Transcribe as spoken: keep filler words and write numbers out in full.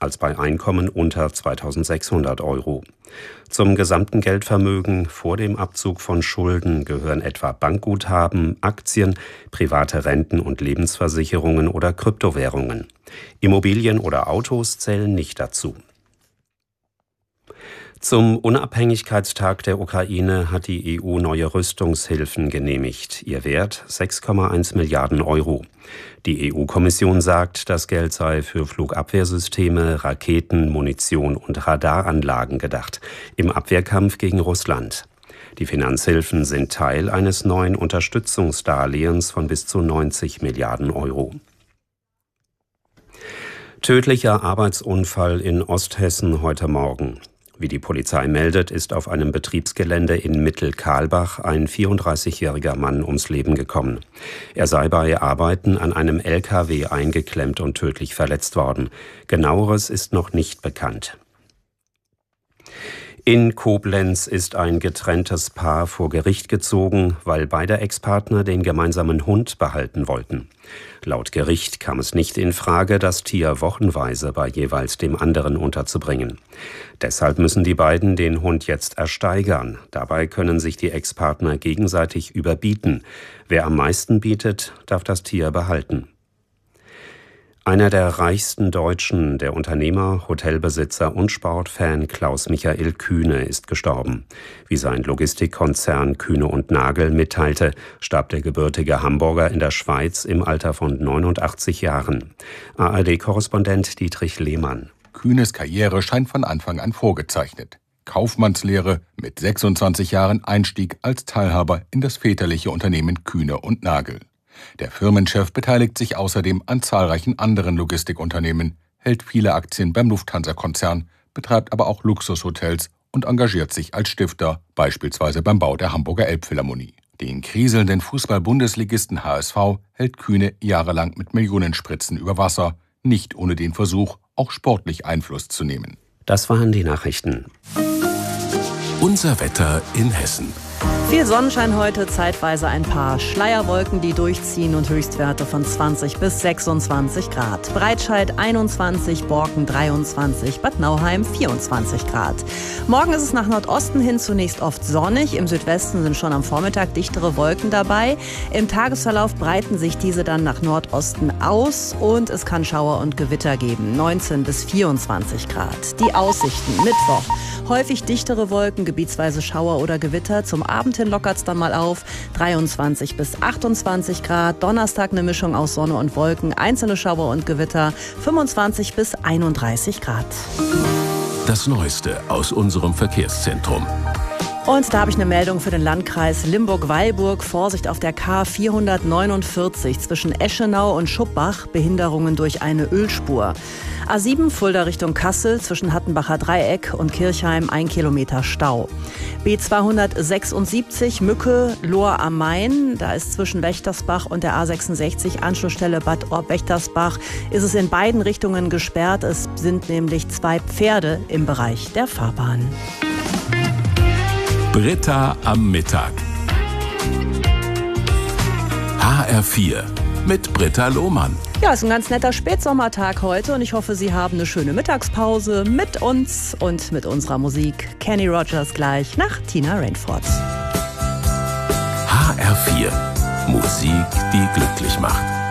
als bei Einkommen unter zweitausendsechshundert Euro. Zum gesamten Geldvermögen vor dem Abzug von Schulden gehören etwa Bankguthaben, Aktien, private Renten- und Lebensversicherungen oder Kryptowährungen. Immobilien oder Autos zählen nicht dazu. Zum Unabhängigkeitstag der Ukraine hat die E U neue Rüstungshilfen genehmigt. Ihr Wert sechs Komma eins Milliarden Euro. Die E U-Kommission sagt, das Geld sei für Flugabwehrsysteme, Raketen, Munition und Radaranlagen gedacht, im Abwehrkampf gegen Russland. Die Finanzhilfen sind Teil eines neuen Unterstützungsdarlehens von bis zu neunzig Milliarden Euro. Tödlicher Arbeitsunfall in Osthessen heute Morgen. Wie die Polizei meldet, ist auf einem Betriebsgelände in Mittelkahlbach ein vierunddreißigjähriger Mann ums Leben gekommen. Er sei bei Arbeiten an einem L K W eingeklemmt und tödlich verletzt worden. Genaueres ist noch nicht bekannt. In Koblenz ist ein getrenntes Paar vor Gericht gezogen, weil beide Ex-Partner den gemeinsamen Hund behalten wollten. Laut Gericht kam es nicht in Frage, das Tier wochenweise bei jeweils dem anderen unterzubringen. Deshalb müssen die beiden den Hund jetzt ersteigern. Dabei können sich die Ex-Partner gegenseitig überbieten. Wer am meisten bietet, darf das Tier behalten. Einer der reichsten Deutschen, der Unternehmer, Hotelbesitzer und Sportfan Klaus-Michael Kühne ist gestorben. Wie sein Logistikkonzern Kühne und Nagel mitteilte, starb der gebürtige Hamburger in der Schweiz im Alter von neunundachtzig Jahren. A R D-Korrespondent Dietrich Lehmann. Kühnes Karriere scheint von Anfang an vorgezeichnet. Kaufmannslehre, mit sechsundzwanzig Jahren Einstieg als Teilhaber in das väterliche Unternehmen Kühne und Nagel. Der Firmenchef beteiligt sich außerdem an zahlreichen anderen Logistikunternehmen, hält viele Aktien beim Lufthansa-Konzern, betreibt aber auch Luxushotels und engagiert sich als Stifter, beispielsweise beim Bau der Hamburger Elbphilharmonie. Den kriselnden Fußball-Bundesligisten H S V hält Kühne jahrelang mit Millionenspritzen über Wasser, nicht ohne den Versuch, auch sportlich Einfluss zu nehmen. Das waren die Nachrichten. Unser Wetter in Hessen. Viel Sonnenschein heute, zeitweise ein paar Schleierwolken, die durchziehen und Höchstwerte von zwanzig bis sechsundzwanzig Grad. Breitscheid einundzwanzig, Borken dreiundzwanzig, Bad Nauheim vierundzwanzig Grad. Morgen ist es nach Nordosten hin zunächst oft sonnig. Im Südwesten sind schon am Vormittag dichtere Wolken dabei. Im Tagesverlauf breiten sich diese dann nach Nordosten aus und es kann Schauer und Gewitter geben. neunzehn bis vierundzwanzig Grad. Die Aussichten Mittwoch. Häufig dichtere Wolken, gebietsweise Schauer oder Gewitter. Zum Abend hin lockert es dann mal auf. dreiundzwanzig bis achtundzwanzig Grad. Donnerstag eine Mischung aus Sonne und Wolken. Einzelne Schauer und Gewitter. fünfundzwanzig bis einunddreißig Grad. Das Neueste aus unserem Verkehrszentrum. Und da habe ich eine Meldung für den Landkreis Limburg-Weilburg. Vorsicht auf der K vierhundertneunundvierzig zwischen Eschenau und Schuppbach. Behinderungen durch eine Ölspur. A sieben Fulda Richtung Kassel zwischen Hattenbacher Dreieck und Kirchheim ein Kilometer Stau. B zweihundertsechsundsiebzig Mücke Lohr am Main. Da ist zwischen Wächtersbach und der A sechsundsechzig Anschlussstelle Bad Orb-Wächtersbach ist es in beiden Richtungen gesperrt. Es sind nämlich zwei Pferde im Bereich der Fahrbahn. Britta am Mittag. H R vier mit Britta Lohmann. Ja, es ist ein ganz netter Spätsommertag heute und ich hoffe, Sie haben eine schöne Mittagspause mit uns und mit unserer Musik. Kenny Rogers gleich nach Tina Rainford. H R vier. Musik, die glücklich macht.